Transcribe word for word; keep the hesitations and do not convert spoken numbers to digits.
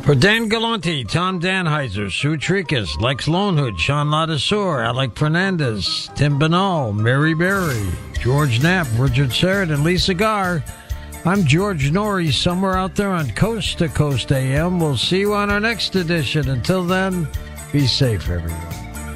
For Dan Galante, Tom Danheiser, Sue Tricus, Lex Lonehood, Sean Ladisseur, Alec Fernandez, Tim Banal, Mary Berry, George Knapp, Richard Sheridan, Lisa Garr. I'm George Norrie, somewhere out there on Coast to Coast A M. We'll see you on our next edition. Until then, be safe, everyone.